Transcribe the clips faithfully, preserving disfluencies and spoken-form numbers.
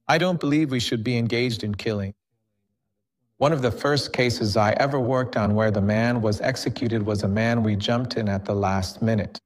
I don't believe we should be engaged in killing. One of the first cases I ever worked on where the man was executed was a man we jumped in at the last minute.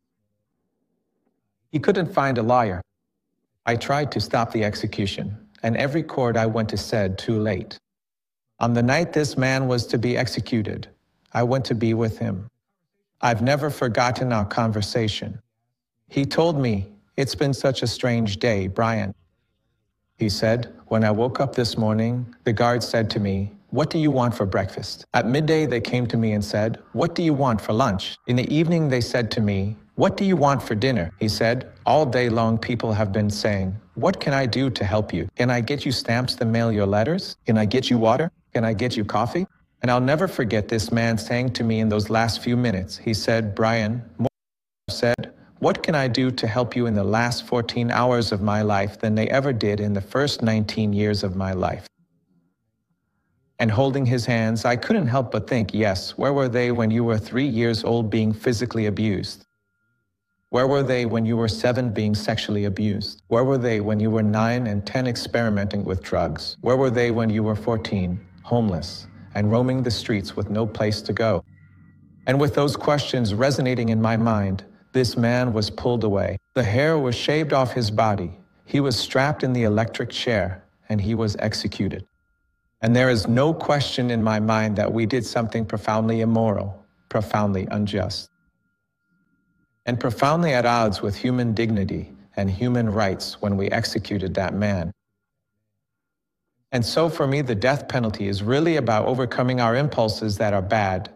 He couldn't find a lawyer. I tried to stop the execution, and every court I went to said too late. On the night this man was to be executed, I went to be with him. I've never forgotten our conversation. He told me, "It's been such a strange day, Brian." He said, "When I woke up this morning, the guard said to me, 'What do you want for breakfast?' At midday, they came to me and said, 'What do you want for lunch?' In the evening, they said to me, 'What do you want for dinner?' He said, 'All day long, people have been saying, 'What can I do to help you? Can I get you stamps to mail your letters? Can I get you water? Can I get you coffee?' And I'll never forget this man saying to me in those last few minutes, he said, 'Brian, more said, what can I do to help you in the last fourteen hours of my life than they ever did in the first nineteen years of my life?' And holding his hands, I couldn't help but think, yes, where were they when you were three years old being physically abused? Where were they when you were seven being sexually abused? Where were they when you were nine and ten experimenting with drugs? Where were they when you were fourteen, homeless, and roaming the streets with no place to go?" And with those questions resonating in my mind, this man was pulled away. The hair was shaved off his body. He was strapped in the electric chair, and he was executed. And there is no question in my mind that we did something profoundly immoral, profoundly unjust, and profoundly at odds with human dignity and human rights when we executed that man. And so for me, the death penalty is really about overcoming our impulses that are bad